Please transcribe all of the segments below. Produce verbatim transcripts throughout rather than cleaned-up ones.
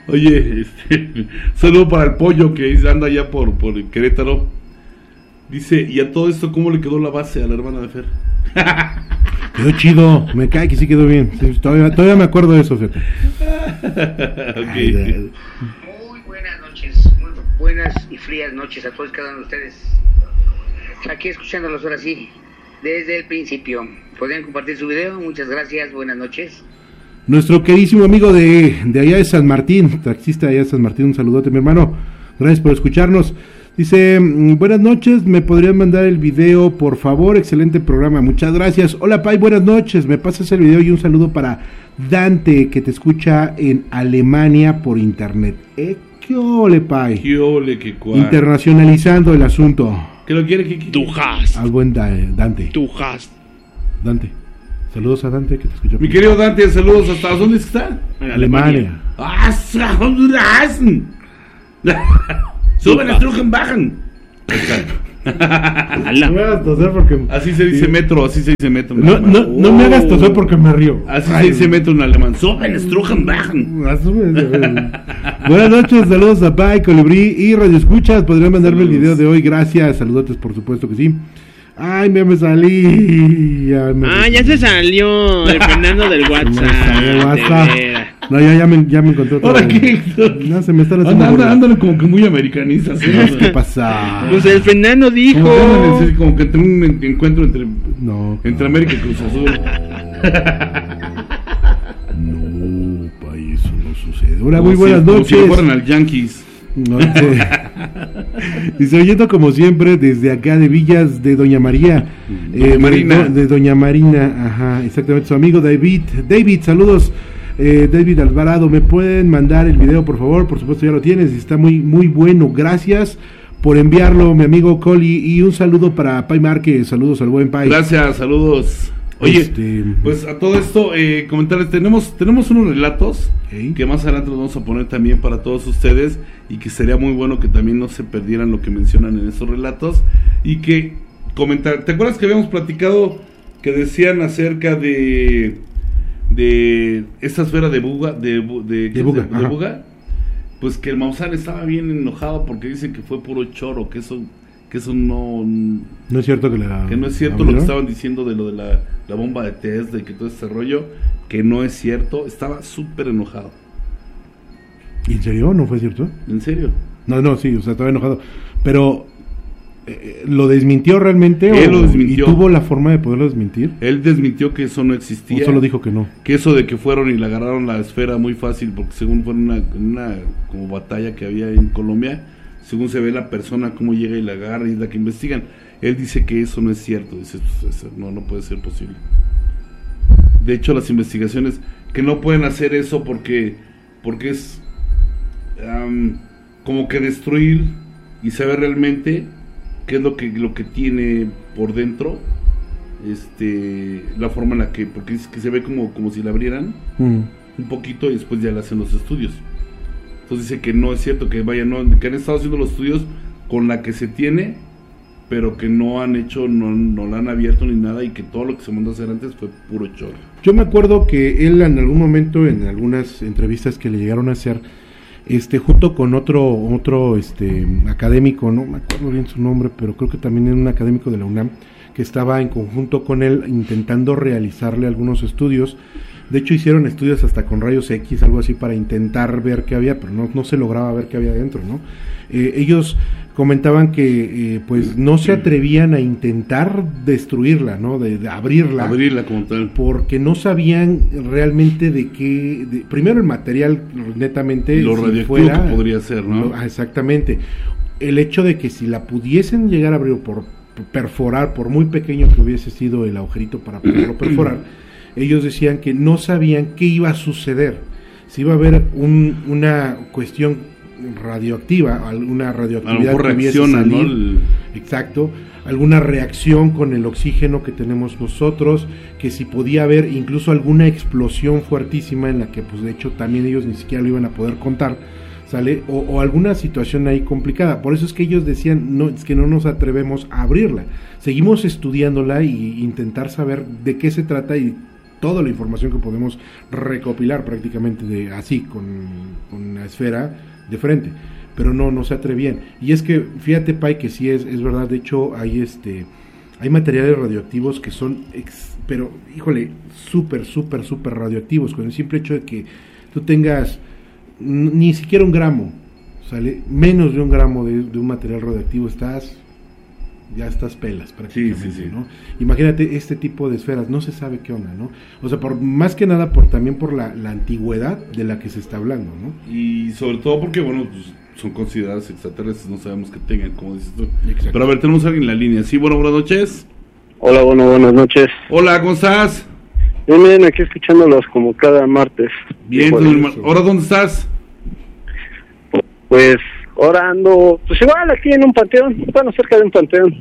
Oye, este, saludo para el pollo que anda allá por, por Querétaro. Dice, y a todo esto, ¿cómo le quedó la base a la hermana de Fer? Quedó chido, me cae que sí quedó bien. Sí, todavía, todavía me acuerdo de eso, fíjate. Okay. Muy buenas noches, muy buenas y frías noches a todos y cada uno de ustedes. Aquí escuchándolos ahora sí, desde el principio. ¿Podrían compartir su video? Muchas gracias, buenas noches. Nuestro queridísimo amigo de, de allá de San Martín, taxista de allá de San Martín, un saludote, mi hermano. Gracias por escucharnos. Dice, buenas noches, ¿me podrían mandar el video, por favor? Excelente programa, muchas gracias. Hola, Pai, buenas noches, me pasas el video y un saludo para Dante, que te escucha en Alemania por internet. Eh, ¿qué ole, Pai? ¿Qué ole, qué cual? Internacionalizando el asunto. ¿Qué lo quiere, Kiki? Tu has. Al buen da, Dante. Tu has. Dante. Saludos a Dante, que te escucha. Mi querido Dante, saludos. ¿Hasta dónde está? En Alemania. ¡Ah, Honduras! ¡Suben, estrujen, bajan! No me hagas toser porque... Así se dice metro, así se dice metro. No, no, no me hagas toser porque me río. Así Ay, se dice metro en alemán. ¡Suben, estrujen, bajan! Buenas noches, saludos a Pai, Colibrí y Radio Escuchas. Podrían mandarme saludos. El video de hoy, gracias. Saludotes, por supuesto que sí. Ay, ya me salí. Ya me ah, ya se salió el Fernando del WhatsApp. WhatsApp. No, ya, ya, me, ya me encontré otra ¿Ahora qué? No, se me están haciendo. Anda, anda, anda como que muy americanista. ¿Sí? ¿Qué pasa? Pues el Fernando dijo. Como que, como que entre un encuentro entre, no, entre América y Cruz Azul. No, pa, eso no sucede. Hola, como muy buenas si, noches. Como si fueran al Yankees. No sé. Y se oyendo como siempre desde acá de Villas de Doña María, Doña eh, Marina. De, de Doña Marina, ajá, exactamente, su amigo David. David, saludos. Eh, David Alvarado, ¿me pueden mandar el video, por favor? Por supuesto, ya lo tienes, está muy muy bueno. Gracias por enviarlo, mi amigo Coli, y un saludo para Pai Márquez. Saludos al buen Pai. Gracias, saludos. Oye, este... pues a todo esto, eh, comentarles, tenemos tenemos unos relatos ¿Eh? que más adelante los vamos a poner también para todos ustedes, y que sería muy bueno que también no se perdieran lo que mencionan en esos relatos, y que comentar. ¿Te acuerdas que habíamos platicado que decían acerca de de esta esfera de Buga, de, de, de, Buga, de, de Buga? Pues que el Maussan estaba bien enojado porque dicen que fue puro choro, que eso que eso no no es cierto que la que no es cierto lo que estaban diciendo de lo de la, la bomba de Tesla y que todo ese rollo, que no es cierto. Estaba súper enojado. ¿Y en serio? ¿No fue cierto? ¿En serio? No, no, sí, o sea, estaba enojado, pero eh, ¿lo desmintió realmente? Él o, lo desmintió. ¿Y tuvo la forma de poderlo desmentir? Él desmintió que eso no existía. ¿O solo dijo que no? Que eso de que fueron y le agarraron la esfera muy fácil, porque según fue una, una como batalla que había en Colombia, según se ve la persona cómo llega y la agarra y es la que investigan. Él dice que eso no es cierto, dice, pues, eso no, no puede ser posible. De hecho, las investigaciones que no pueden hacer eso porque porque es um, como que destruir y saber realmente qué es lo que lo que tiene por dentro, este la forma en la que, porque es que se ve como como si la abrieran mm. un poquito y después ya le hacen los estudios. Entonces dice que no es cierto, que vaya, no, que han estado haciendo los estudios con la que se tiene, pero que no han hecho, no, no la han abierto ni nada, y que todo lo que se mandó a hacer antes fue puro chorro. Yo me acuerdo que él en algún momento, en algunas entrevistas que le llegaron a hacer, este junto con otro otro este académico, no me acuerdo bien su nombre, pero creo que también era un académico de la UNAM, que estaba en conjunto con él intentando realizarle algunos estudios. De hecho hicieron estudios hasta con rayos X, algo así, para intentar ver qué había, pero no, no se lograba ver qué había dentro, ¿no? Eh, ellos comentaban que eh, pues no se atrevían a intentar destruirla, ¿no? De, de abrirla. Abrirla como tal. Porque no sabían realmente de qué, de, primero el material netamente. Lo si radioactivo fuera, que podría ser, ¿no? Lo, exactamente. El hecho de que si la pudiesen llegar a abrir o por perforar, por muy pequeño que hubiese sido el agujerito para poderlo perforar, ellos decían que no sabían qué iba a suceder, si iba a haber un, una cuestión radioactiva, alguna radioactividad que hubiese salido, ¿no? El... exacto, alguna reacción con el oxígeno que tenemos nosotros, que si podía haber incluso alguna explosión fuertísima en la que pues de hecho también ellos ni siquiera lo iban a poder contar, ¿sale? O, o alguna situación ahí complicada. Por eso es que ellos decían, no, es que no nos atrevemos a abrirla, seguimos estudiándola y intentar saber de qué se trata y toda la información que podemos recopilar prácticamente de así, con, con una esfera de frente, pero no, no se atrevían. Y es que, fíjate, Pai, que sí es, es verdad, de hecho hay este hay materiales radioactivos que son, ex, pero, híjole, súper, súper, súper radioactivos, con el simple hecho de que tú tengas n- ni siquiera un gramo, sale menos de un gramo de, de un material radioactivo, estás, ya estás pelas prácticamente, sí, sí, sí. ¿no? Imagínate este tipo de esferas, no se sabe qué onda, ¿no? O sea, por más que nada, por también por la, la antigüedad de la que se está hablando, ¿no? Y sobre todo porque, bueno, pues, son consideradas extraterrestres, no sabemos que tengan, como dices tú. Exacto. Pero a ver, tenemos a alguien en la línea. Sí, bueno, buenas noches. Hola, bueno, buenas noches. Hola, ¿cómo estás? Bien, bien, aquí escuchándolos como cada martes. Bien, tu hermano. ¿Ahora dónde estás? Pues, ahora ando, pues igual aquí en un panteón, bueno, cerca de un panteón.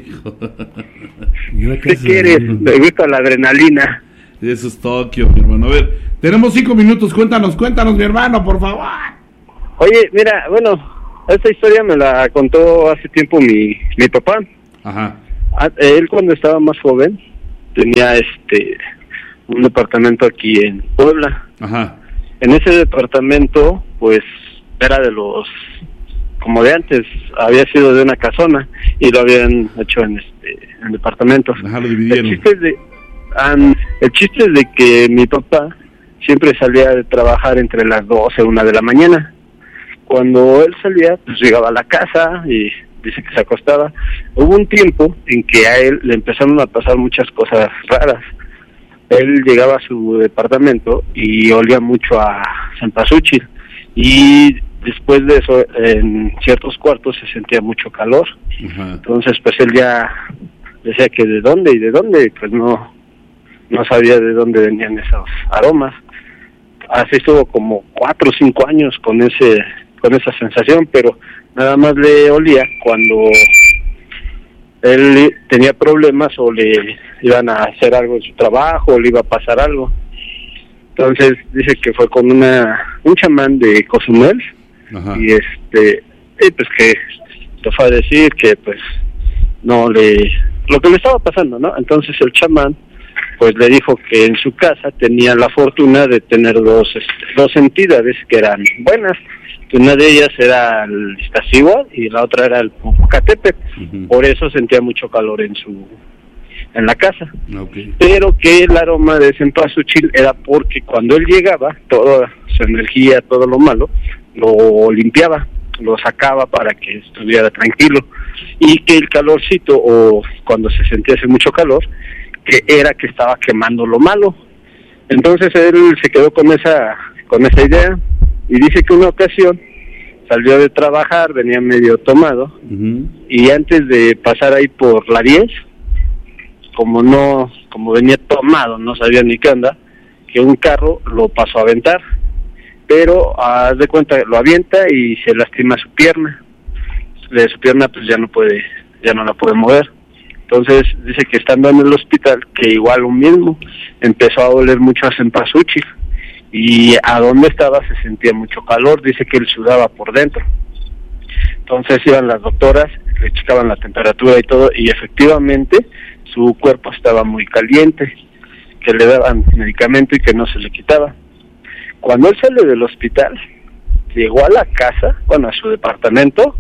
¿Qué quieres? Me gusta la adrenalina. Eso es Tokio, mi hermano. A ver, tenemos cinco minutos, cuéntanos, cuéntanos, mi hermano, por favor. Oye, mira, bueno, esta historia me la contó hace tiempo mi, mi papá. Ajá. Él cuando estaba más joven tenía este un departamento aquí en Puebla. Ajá. En ese departamento, pues, era de los, como de antes, había sido de una casona y lo habían hecho en este en departamentos. Ajá, lo dividieron. El chiste es de, um, el chiste es de que mi papá siempre salía de trabajar entre las doce, una de la mañana. Cuando él salía, pues llegaba a la casa y dice que se acostaba. Hubo un tiempo en que a él le empezaron a pasar muchas cosas raras. Él llegaba a su departamento y olía mucho a cempasúchil. Y después de eso, en ciertos cuartos se sentía mucho calor. Ajá. Entonces, pues él ya decía que de dónde y de dónde, pues no, no sabía de dónde venían esos aromas. Así estuvo como cuatro o cinco años con ese con esa sensación, pero nada más le olía cuando él tenía problemas o le iban a hacer algo en su trabajo o le iba a pasar algo. Entonces dice que fue con una un chamán de Cozumel. Ajá. Y este y pues que le fue a decir que pues no le lo que le estaba pasando, ¿no? Entonces el chamán pues le dijo que en su casa tenía la fortuna de tener dos este, dos entidades que eran buenas. Una de ellas era el Iztaccíhuatl y la otra era el Popocatépetl. Uh-huh. Por eso sentía mucho calor en su en la casa. Okay. Pero que el aroma de cempasúchil era porque cuando él llegaba, toda su energía, todo lo malo, lo limpiaba, lo sacaba para que estuviera tranquilo. Y que el calorcito, o cuando se sintiese mucho calor, que era que estaba quemando lo malo. Entonces él se quedó con esa con esa idea. Y dice que una ocasión salió de trabajar, venía medio tomado, uh-huh. y antes de pasar ahí por la diez, como no, como venía tomado, no sabía ni qué onda, que un carro lo pasó a aventar, pero haz de cuenta, lo avienta y se lastima su pierna, de su pierna pues ya no puede, ya no la puede mover. Entonces dice que estando en el hospital, que igual lo mismo, empezó a oler mucho a cempasúchil. Y a donde estaba se sentía mucho calor, dice que él sudaba por dentro. Entonces iban las doctoras, le checaban la temperatura y todo, y efectivamente su cuerpo estaba muy caliente, que le daban medicamento y que no se le quitaba. Cuando él sale del hospital, llegó a la casa, bueno, a su departamento,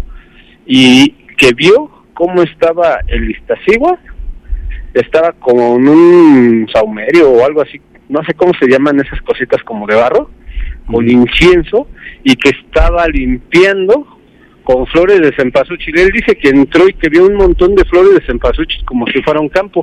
y que vio cómo estaba el Iztaccíhuatl, estaba como en un saumerio o algo así, no sé cómo se llaman esas cositas como de barro, con incienso, y que estaba limpiando con flores de cempasúchil. Él dice que entró y que vio un montón de flores de cempasúchil como si fuera un campo,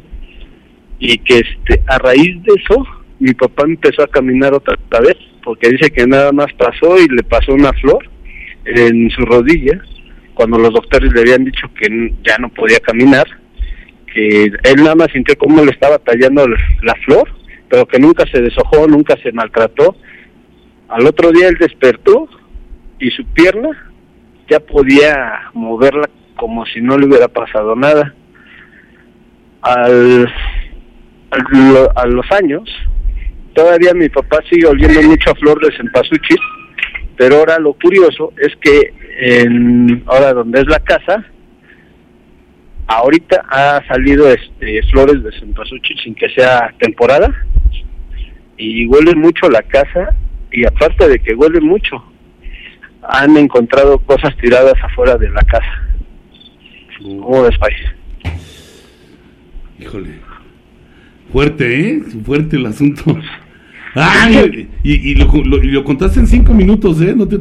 y que este a raíz de eso mi papá empezó a caminar otra vez, porque dice que nada más pasó y le pasó una flor en su rodilla, cuando los doctores le habían dicho que ya no podía caminar, que él nada más sintió cómo le estaba tallando la flor, pero que nunca se deshojó, nunca se maltrató. Al otro día él despertó y su pierna ya podía moverla como si no le hubiera pasado nada. Al, al a los años, todavía mi papá sigue oliendo mucho a flor de cempasúchil, pero ahora lo curioso es que en, ahora donde es la casa, ahorita ha salido este flores de cempasúchil sin que sea temporada, y huele mucho la casa, y aparte de que huele mucho, han encontrado cosas tiradas afuera de la casa. ¿Cómo ves, país? Híjole, fuerte, ¿eh? Fuerte el asunto. Ay, y, y, lo, lo, y lo contaste en cinco minutos, ¿eh? No te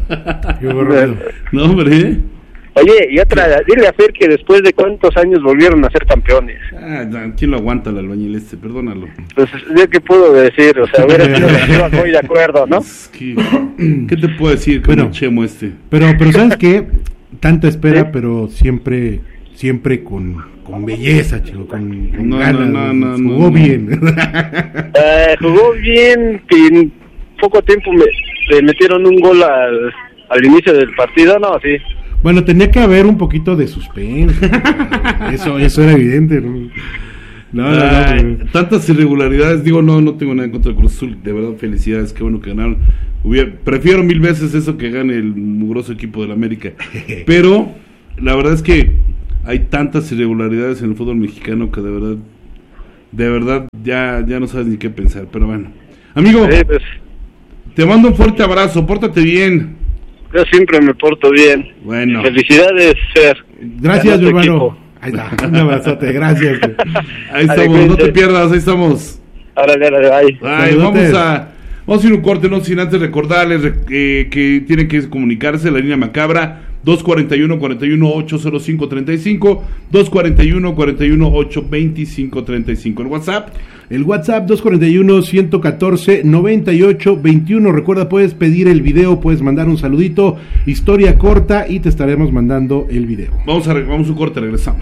No, hombre, ¿eh? Oye, y otra, dile a Fer que después de cuántos años volvieron a ser campeones. Ah, ¿quién lo aguanta, el albañil este? Perdónalo. Pues, ¿yo qué puedo decir? O sea, hubiera sido muy de acuerdo, ¿no? Es que, ¿qué te puedo decir con bueno, el Chemo este? Pero, pero ¿sabes qué? Tanta espera, ¿sí? Pero siempre, siempre con, con belleza, chico, con, con no, ganas. No, no, no, jugó no, bien. No. Uh, jugó bien, y en poco tiempo me, le metieron un gol al, al inicio del partido, ¿no? Sí. Bueno, tenía que haber un poquito de suspense. Eso, eso era evidente, ¿no? No, no, Ay, no, no. Tantas irregularidades, digo, no, no tengo nada en contra de Cruz Azul, de verdad, felicidades, qué bueno que ganaron. Hubiera, prefiero mil veces eso que gane el mugroso equipo del América. Pero la verdad es que hay tantas irregularidades en el fútbol mexicano que de verdad, de verdad, ya, ya no sabes ni qué pensar. Pero bueno, amigo, sí, pues, te mando un fuerte abrazo, pórtate bien. Yo siempre me porto bien. Bueno. Felicidades, Fer. Gracias, mi hermano. Ahí está, un abrazote, gracias. Ahí estamos, no te pierdas, ahí estamos. Árale, árale, bye. Ay, vamos a, vamos a ir un corte, no sin antes recordarles eh, que tienen que comunicarse, la línea macabra, dos cuarenta y uno, cuarenta y uno, ocho cero cinco, treinta y cinco, dos cuarenta y uno, cuarenta y uno, ocho veinticinco, treinta y cinco. El WhatsApp. El WhatsApp dos cuarenta y uno, ciento catorce, noventa y ocho, veintiuno. Recuerda, puedes pedir el video, puedes mandar un saludito, historia corta, y te estaremos mandando el video. Vamos a, vamos a un corte, regresamos.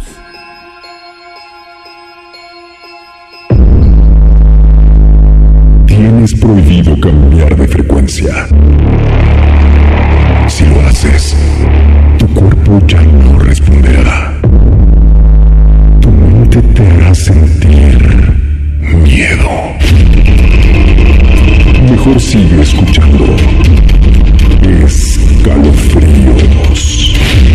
Tienes prohibido cambiar de frecuencia. Si lo haces, tu cuerpo ya no responderá. Tu mente te hará sentir miedo. Mejor sigue escuchando Escalofríos.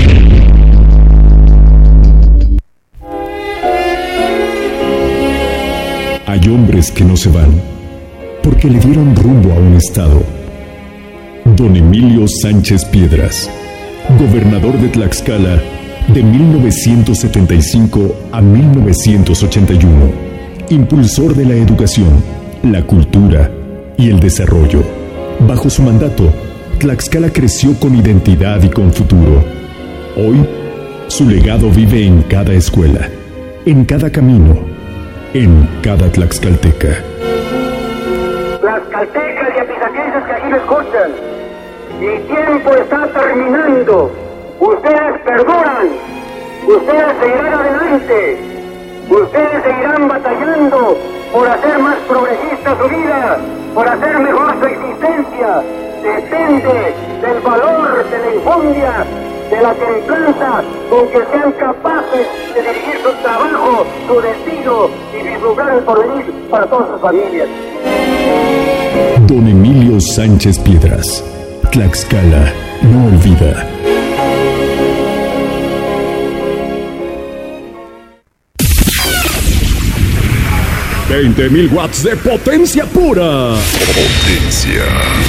Hay hombres que no se van porque le dieron rumbo a un estado. Don Emilio Sánchez Piedras, gobernador de Tlaxcala de mil novecientos setenta y cinco a mil novecientos ochenta y uno, impulsor de la educación, la cultura y el desarrollo. Bajo su mandato, Tlaxcala creció con identidad y con futuro. Hoy, su legado vive en cada escuela, en cada camino, en cada tlaxcalteca. Tlaxcaltecas y apizaquenses que aquí me escuchan, el tiempo está terminando. Ustedes perduran, ustedes seguirán adelante, ustedes seguirán batallando por hacer más progresista su vida, por hacer mejor su existencia. Depende del valor, de la enjundia, de la templanza con que sean capaces de dirigir su trabajo, su destino y vislumbrar el porvenir para todas sus familias. Don Emilio Sánchez Piedras, Tlaxcala no olvida. veinte mil watts de potencia pura. Potencia.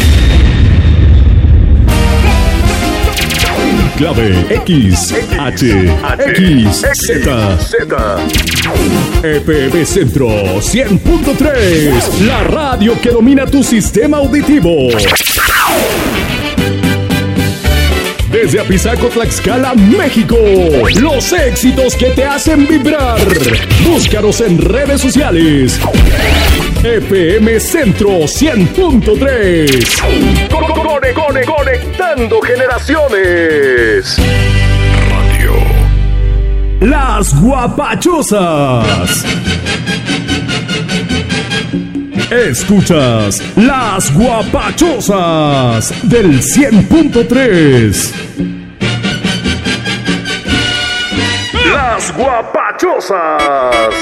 Clave X, H, X, Z. E P M Centro cien punto tres. La radio que domina tu sistema auditivo. Desde Apizaco, Tlaxcala, México. Los éxitos que te hacen vibrar. Búscanos en redes sociales. E P M Centro cien punto tres. Cone, cone, conectando generaciones. Radio. Las Guapachosas. Escuchas Las Guapachosas del cien punto tres. Las Guapachosas.